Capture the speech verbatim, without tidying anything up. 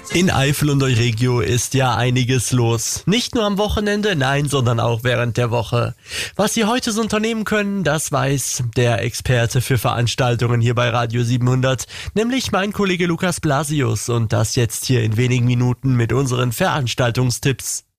In Eifel und Euregio ist ja einiges los. Nicht nur am Wochenende, nein, sondern auch während der Woche. Was Sie heute so unternehmen können, das weiß der Experte für Veranstaltungen hier bei Radio siebenhundert, nämlich mein Kollege Lukas Blasius, und das jetzt hier in wenigen Minuten mit unseren Veranstaltungstipps.